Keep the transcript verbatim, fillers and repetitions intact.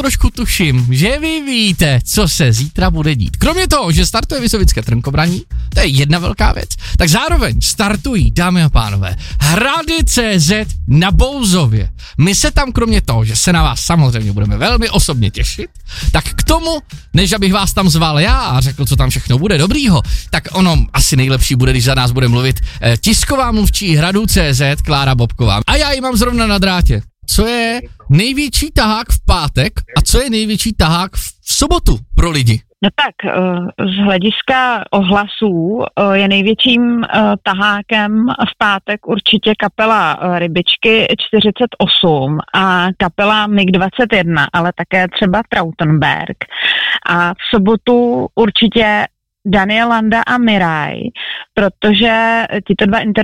trošku tuším, že vy víte, co se zítra bude dít. Kromě toho, že startuje Vysovické trnkobraní, to je jedna velká věc, tak zároveň startují, dámy a pánové, Hrady tečka cé zet na Bouzově. My se tam kromě toho, že se na vás samozřejmě budeme velmi osobně těšit, tak k tomu, než abych vás tam zval já a řekl, co tam všechno bude dobrýho, tak ono asi nejlepší bude, když za nás bude mluvit eh, tisková mluvčí Hradu tečka cé zet Klára Bobková. A já ji mám zrovna na drátě. Co je největší tahák v pátek a co je největší tahák v sobotu pro lidi? No tak, z hlediska ohlasů je největším tahákem v pátek určitě kapela Rybičky čtyřicet osm a kapela mig dvacet jedna, ale také třeba Trautenberg. A v sobotu určitě Daniel Landa a Miraj, protože tito dva interpretují